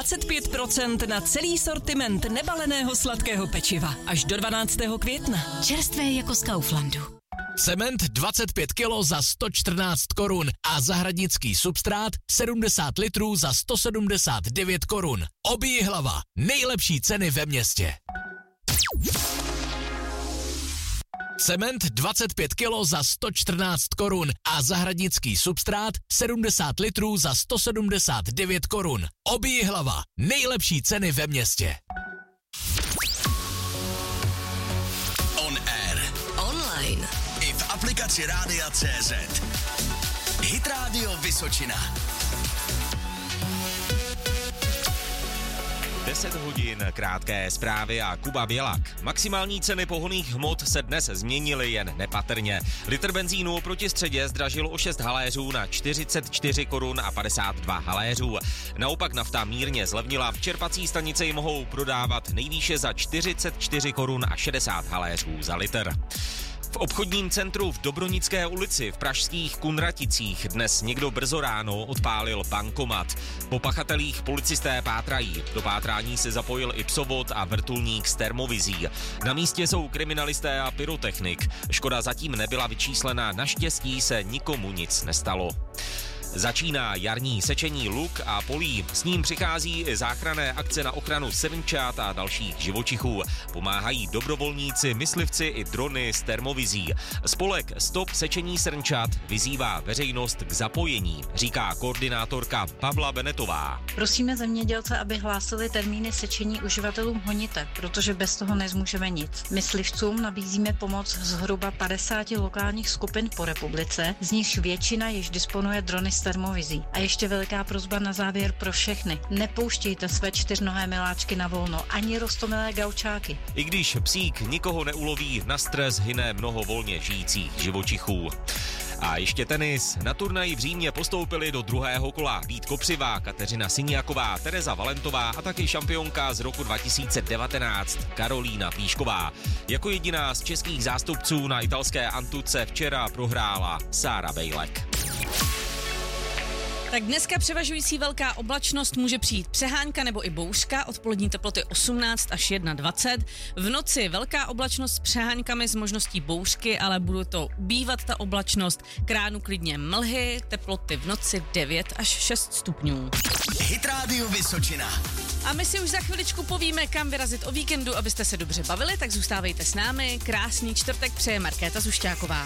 25% na celý sortiment nebaleného sladkého pečiva. Až do 12. května. Čerstvé jako z Kauflandu. Cement 25 kg za 114 korun a zahradnický substrát 70 litrů za 179 korun. Obí hlava. Nejlepší ceny ve městě. Cement 25 kg za 114 korun a zahradnický substrát 70 litrů za 179 korun. Obí hlava. Nejlepší ceny ve městě. On air. Online. I v aplikaci Rádia.cz. Hit Radio Vysočina. 10 hodin, krátké zprávy a Kuba Bělak. Maximální ceny pohonných hmot se dnes změnily jen nepatrně. Litr benzínu oproti středě zdražil o 6 haléřů na 44 korun a 52 haléřů. Naopak nafta mírně zlevnila, v čerpací stanice ji mohou prodávat nejvýše za 44 korun a 60 haléřů za litr. V obchodním centru v Dobronické ulici v pražských Kunraticích dnes někdo brzo ráno odpálil bankomat. Po pachatelích policisté pátrají. Do pátrání se zapojil i psovod a vrtulník s termovizí. Na místě jsou kriminalisté a pyrotechnik. Škoda zatím nebyla vyčíslena, naštěstí se nikomu nic nestalo. Začíná jarní sečení luk a polí. S ním přichází i záchranné akce na ochranu srnčat a dalších živočichů. Pomáhají dobrovolníci, myslivci i drony s termovizí. Spolek Stop sečení srnčat vyzývá veřejnost k zapojení, říká koordinátorka Pavla Benetová. Prosíme zemědělce, aby hlásili termíny sečení uživatelům honitek, protože bez toho nezmůžeme nic. Myslivcům nabízíme pomoc zhruba 50 lokálních skupin po republice, z nichž většina již disponuje drony s termovizí. A ještě veliká prosba na závěr pro všechny. Nepouštějte své čtyřnohé miláčky na volno, ani roztomilé gaučáky. I když psík nikoho neuloví, na stres hyne mnoho volně žijících živočichů. A ještě tenis. Na turnaji v Římě postoupili do druhého kola Vít Kopřiva, Kateřina Siniaková, Tereza Valentová a taky šampionka z roku 2019 Karolína Plíšková. Jako jediná z českých zástupců na italské antuce včera prohrála Sára Bejlek. Tak dneska převažující velká oblačnost, může přijít přehánka nebo i bouřka, odpolední teploty 18 až 21. V noci velká oblačnost s přeháňkami s možností bouřky, ale bude to ubývat ta oblačnost, k ránu klidně mlhy, teploty v noci 9 až 6 stupňů. Hit Radio Vysočina. A my si už za chviličku povíme, kam vyrazit o víkendu, abyste se dobře bavili, tak zůstávejte s námi. Krásný čtvrtek přeje Markéta Zušťáková.